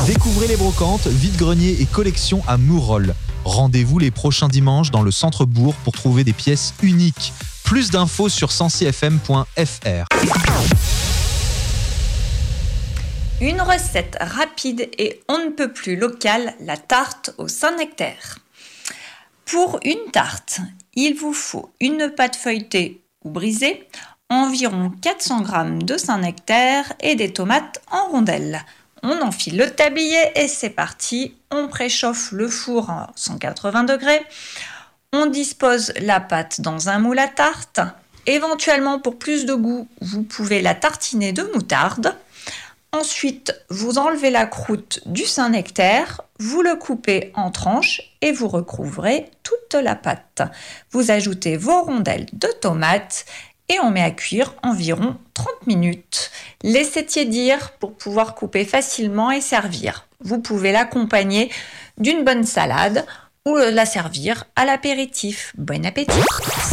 Découvrez les brocantes, vide-greniers et collections à Mourol. Rendez-vous les prochains dimanches dans le centre-bourg pour trouver des pièces uniques. Plus d'infos sur sensifm.fr. Une recette rapide et on ne peut plus locale, la tarte au Saint-Nectaire. Pour une tarte, il vous faut une pâte feuilletée ou brisée, environ 400 g de Saint-Nectaire et des tomates en rondelles. On enfile le tablier et c'est parti. On préchauffe le four à 180 degrés. On dispose la pâte dans un moule à tarte. Éventuellement, pour plus de goût, vous pouvez la tartiner de moutarde. Ensuite, vous enlevez la croûte du Saint-Nectaire, vous le coupez en tranches et vous recouvrez toute la pâte. Vous ajoutez vos rondelles de tomates et on met à cuire environ 30 minutes. Laissez tiédir pour pouvoir couper facilement et servir. Vous pouvez l'accompagner d'une bonne salade ou la servir à l'apéritif. Bon appétit!